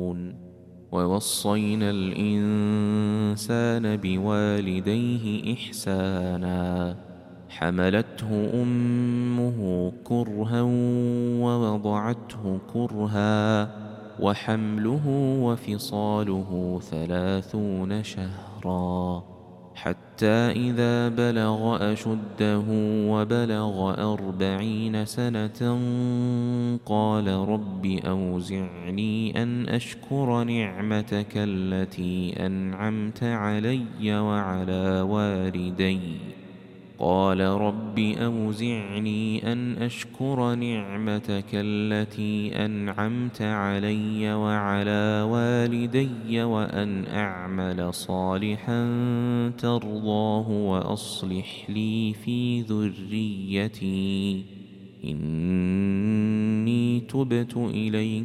ووصينا الإنسان بوالديه إحسانا حملته أمه كرها ووضعته كرها وحمله وفصاله 30 شهرا حتى إذا بلغ أشده وبلغ 40 سنة قال رب أوزعني أن أشكر نعمتك التي أنعمت علي وعلى والدي قال رب أوزعني أن أشكر نعمتك التي أنعمت علي وعلى والدي وأن أعمل صالحا ترضاه وأصلح لي في ذريتي إني تبت إليك